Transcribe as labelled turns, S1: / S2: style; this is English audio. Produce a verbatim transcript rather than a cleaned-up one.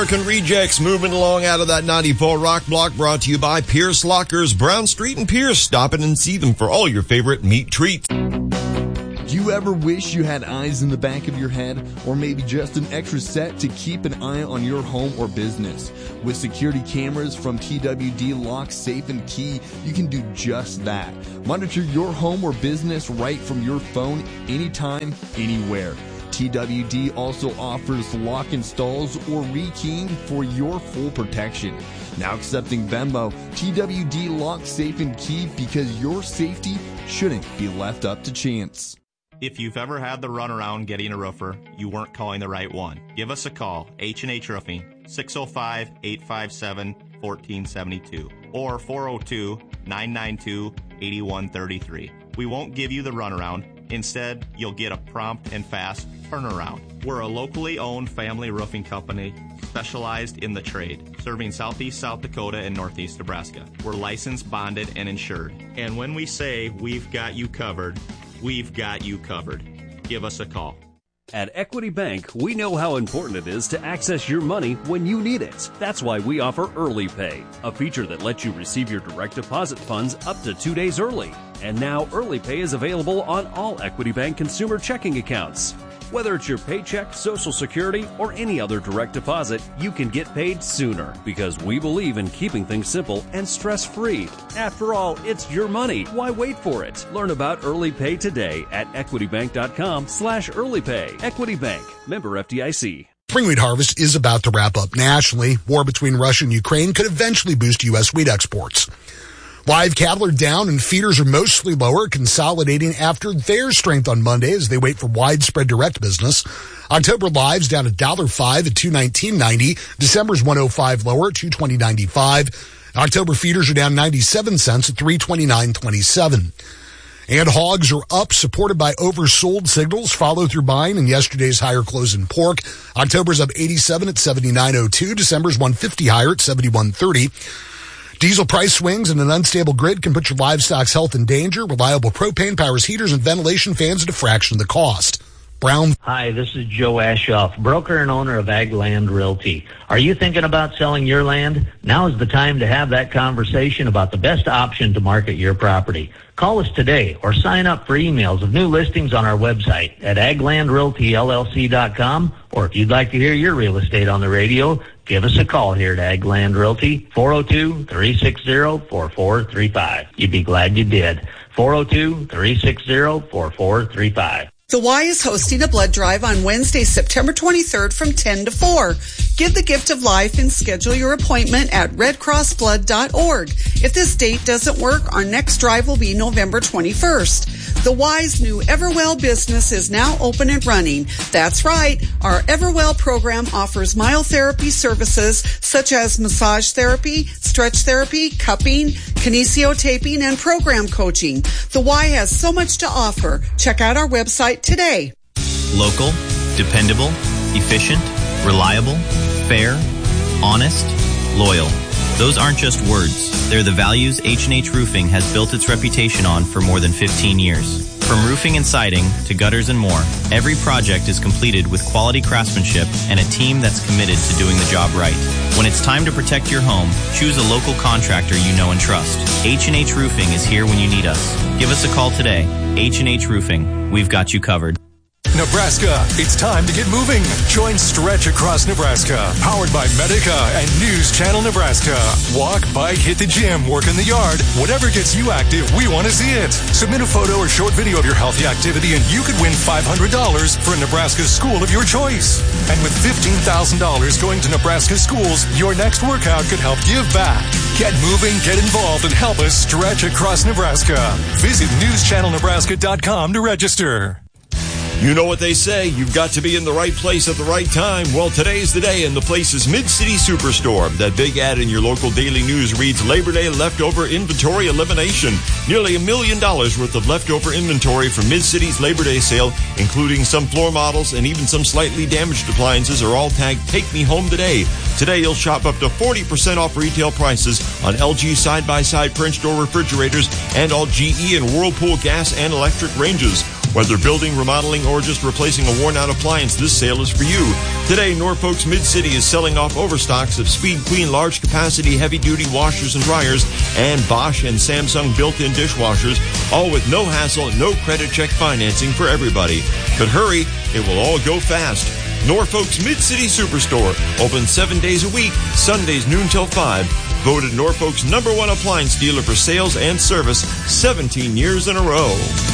S1: American Rejects moving along out of that ninety-four Rock Block, brought to you by Pierce Lockers, Brown Street and Pierce. Stop in and see them for all your favorite meat treats.
S2: Do you ever wish you had eyes in the back of your head, or maybe just an extra set to keep an eye on your home or business? With security cameras from T W D Lock, Safe and Key, you can do just that. Monitor your home or business right from your phone, anytime, anywhere. T W D also offers lock installs or rekeying for your full protection. Now accepting Venmo, T W D Lock, Safe and Key, because your safety shouldn't be left up to chance.
S3: If you've ever had the runaround getting a roofer, you weren't calling the right one. Give us a call, H and H Roofing, six oh five, eight five seven, one four seven two or four oh two, nine nine two, eight one three three. We won't give you the runaround. Instead, you'll get a prompt and fast turnaround. We're a locally owned family roofing company specialized in the trade, serving southeast South Dakota and northeast Nebraska. We're licensed, bonded, and insured. And when we say we've got you covered, we've got you covered. Give us a call.
S4: At Equity Bank, we know how important it is to access your money when you need it. That's why we offer Early Pay, a feature that lets you receive your direct deposit funds up to two days early. And now Early Pay is available on all Equity Bank consumer checking accounts. Whether it's your paycheck, Social Security, or any other direct deposit, you can get paid sooner because we believe in keeping things simple and stress-free. After all, it's your money. Why wait for it? Learn about Early Pay today at equitybank.com slash earlypay. Equity Bank. Member F D I C.
S5: Spring wheat harvest is about to wrap up nationally. War between Russia and Ukraine could eventually boost U S wheat exports. Live cattle are down and feeders are mostly lower, consolidating after their strength on Monday as they wait for widespread direct business. October lives down one dollar five at two nineteen ninety. December's one oh five lower at two twenty ninety-five. October feeders are down ninety-seven cents at three twenty-nine twenty-seven. And hogs are up, supported by oversold signals, follow-through buying, and yesterday's higher close in pork. October's up eighty-seven at seventy-nine oh two. December's one fifty higher at seventy-one thirty. Diesel price swings and an unstable grid can put your livestock's health in danger. Reliable propane powers heaters and ventilation fans at a fraction of the cost. Brown.
S6: Hi, this is Joe Ashoff, broker and owner of Ag Land Realty. Are you thinking about selling your land? Now is the time to have that conversation about the best option to market your property. Call us today or sign up for emails of new listings on our website at ag land realty l l c dot com. Or if you'd like to hear your real estate on the radio, give us a call here at Ag Land Realty, four oh two, three six zero, four four three five. You'd be glad you did. four oh two, three six zero, four four three five.
S7: The Y is hosting a blood drive on Wednesday, September twenty-third from ten to four. Give the gift of life and schedule your appointment at red cross blood dot org. If this date doesn't work, our next drive will be November twenty-first. The Y's new Everwell business is now open and running. That's right. Our Everwell program offers myotherapy services such as massage therapy, stretch therapy, cupping, kinesiotaping, and program coaching. The Y has so much to offer. Check out our website today.
S8: Local, dependable, efficient, reliable, fair, honest, loyal. Those aren't just words. They're the values H and H Roofing has built its reputation on for more than fifteen years. From roofing and siding to gutters and more, every project is completed with quality craftsmanship and a team that's committed to doing the job right. When it's time to protect your home, choose a local contractor you know and trust. H and H Roofing is here when you need us. Give us a call today. H and H Roofing. We've got you covered.
S9: Nebraska, it's time to get moving. Join Stretch Across Nebraska, powered by Medica and News Channel Nebraska. Walk, bike, hit the gym, work in the yard. Whatever gets you active, we want to see it. Submit a photo or short video of your healthy activity and you could win five hundred dollars for a Nebraska school of your choice. And with fifteen thousand dollars going to Nebraska schools, your next workout could help give back. Get moving, get involved, and help us stretch across Nebraska. Visit news channel nebraska dot com to register.
S1: You know what they say, you've got to be in the right place at the right time. Well, today's the day, and the place is Mid-City Superstore. That big ad in your local daily news reads, Labor Day leftover inventory elimination. Nearly a million dollars worth of leftover inventory from Mid-City's Labor Day sale, including some floor models and even some slightly damaged appliances, are all tagged Take Me Home Today. Today, you'll shop up to forty percent off retail prices on L G side-by-side French door refrigerators and all G E and Whirlpool gas and electric ranges. Whether building, remodeling, or just replacing a worn-out appliance, this sale is for you. Today, Norfolk's Mid-City is selling off overstocks of Speed Queen large-capacity heavy-duty washers and dryers and Bosch and Samsung built-in dishwashers, all with no hassle, no credit check financing for everybody. But hurry, it will all go fast. Norfolk's Mid-City Superstore, open seven days a week, Sundays noon till five. Voted Norfolk's number one appliance dealer for sales and service seventeen years in a row.